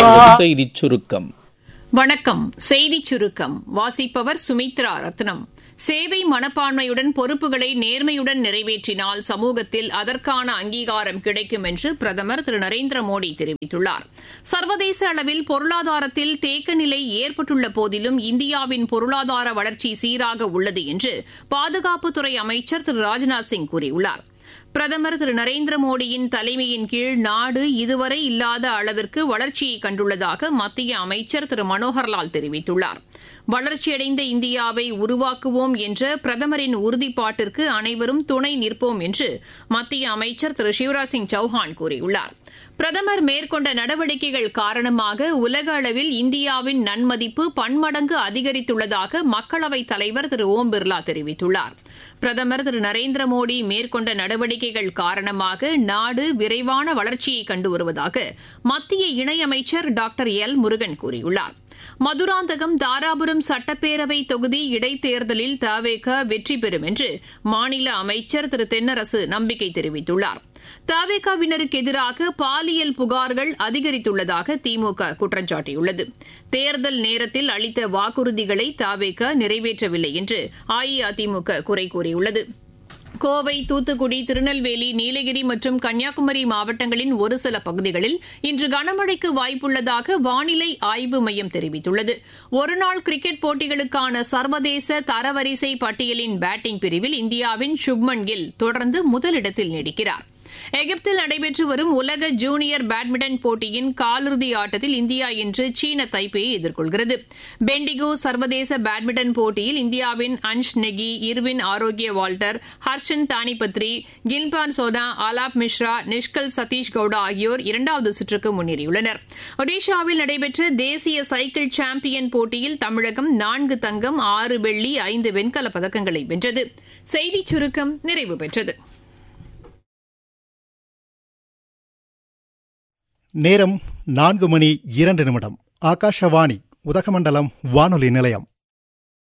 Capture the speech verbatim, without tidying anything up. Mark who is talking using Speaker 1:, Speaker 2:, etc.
Speaker 1: செய்திச் சுருக்கம்.
Speaker 2: வணக்கம். செய்திச் சுருக்கம் வாசிப்பவர் சுமித்ரா ரத்னம். சேவை மனப்பான்மையுடன் பொறுப்புகளை நேர்மையுடன் நிறைவேற்றினால் சமூகத்தில் அதற்கான அங்கீகாரம் கிடைக்கும் என்று பிரதமர் திரு நரேந்திர மோடி தெரிவித்துள்ளார். சர்வதேச அளவில் பொருளாதாரத்தில் தேக்க நிலை ஏற்பட்டுள்ள போதிலும் இந்தியாவின் பொருளாதார வளர்ச்சி சீராக உள்ளது என்று பாதுகாப்புத்துறை அமைச்சர் திரு ராஜ்நாத் சிங் கூறியுள்ளார். பிரதமர் திரு நரேந்திர மோடியின் தலைமையின் கீழ் நாடு இதுவரை இல்லாத அளவிற்கு வளர்ச்சியை கண்டுள்ளதாக மத்திய அமைச்சர் திரு மனோகர்லால் தெரிவித்துள்ளார். வளர்ச்சியடைந்த இந்தியாவை உருவாக்குவோம் என்ற பிரதமரின் உறுதிப்பாட்டிற்கு அனைவரும் துணை நிற்போம் என்று மத்திய அமைச்சர் திரு சிவராஜ் சிங் சௌஹான் கூறியுள்ளார். பிரதமர் மேற்கொண்ட நடவடிக்கைகள் காரணமாக உலக அளவில் இந்தியாவின் நன்மதிப்பு பன்மடங்கு அதிகரித்துள்ளதாக மக்களவைத் தலைவர் திரு ஓம் பிர்லா தெரிவித்துள்ளார். பிரதமர் திரு நரேந்திர மோடி மேற்கொண்ட நடவடிக்கைகள் காரணமாக நாடு விரைவான வளர்ச்சியை கண்டு வருவதாக மத்திய இணையமைச்சர் டாக்டர் எல் முருகன் கூறியுள்ளார். மதுராந்தகம் தாராபுரம் சட்டப்பேரவை தொகுதி இடைத்தேர்தலில் தவேக வெற்றி பெறும் என்று மாநில அமைச்சர் திரு தென்னரசு நம்பிக்கை தெரிவித்துள்ளார். தவேகவினருக்கு எதிராக பாலியல் புகார்கள் அதிகரித்துள்ளதாக திமுக குற்றம் சாட்டியுள்ளது. தேர்தல் நேரத்தில் அளித்த வாக்குறுதிகளை தவேக நிறைவேற்றவில்லை என்று அஇஅதிமுக குறை கூறியுள்ளது. கோவை, தூத்துக்குடி, திருநெல்வேலி, நீலகிரி மற்றும் கன்னியாகுமரி மாவட்டங்களின் ஒரு சில பகுதிகளில் இன்று கனமழைக்கு வாய்ப்புள்ளதாக வானிலை ஆய்வு மையம் தெரிவித்துள்ளது. ஒருநாள் கிரிக்கெட் போட்டிகளுக்கான சர்வதேச தரவரிசை பட்டியலின் பேட்டிங் பிரிவில் இந்தியாவின் சுப்மன் கில் தொடர்ந்து முதலிடத்தில் நீடிக்கிறார். எகிப்தில் நடைபெற்று வரும் உலக ஜூனியர் பேட்மிண்டன் போட்டியின் காலிறுதி ஆட்டத்தில் இந்தியா இன்று சீன தைப்பேயை எதிர்கொள்கிறது. பெண்டிகோ சர்வதேச பேட்மிண்டன் போட்டியில் இந்தியாவின் அன்ஷ் நெகி, இர்வின் ஆரோக்கிய வால்டர், ஹர்ஷன் தானிபத்ரி, கில்பான் சோனா, ஆலாப் மிஸ்ரா, நிஷ்கல் சதீஷ் கவுடா ஆகியோர் இரண்டாவது சுற்றுக்கு முன்னேறியுள்ளனர். ஒடிஷாவில் நடைபெற்ற தேசிய சைக்கிள் சாம்பியன் போட்டியில் தமிழகம் நான்கு தங்கம், ஆறு வெள்ளி, ஐந்து வெண்கலப் பதக்கங்களை வென்றது. செய்திச் சுருக்கம் நிறைவு பெற்றது.
Speaker 3: நேரம் நான்கு மணி இரண்டு நிமிடம். ஆகாஷவாணி உதகமண்டலம் வானொலி நிலையம்.